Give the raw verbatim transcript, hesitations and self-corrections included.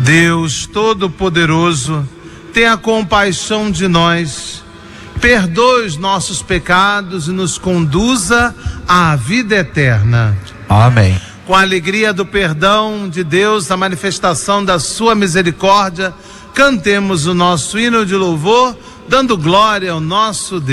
Deus Todo-Poderoso, tenha compaixão de nós, perdoe os nossos pecados e nos conduza à vida eterna. Amém. Com a alegria do perdão de Deus, a manifestação da sua misericórdia, cantemos o nosso hino de louvor, dando glória ao nosso Deus.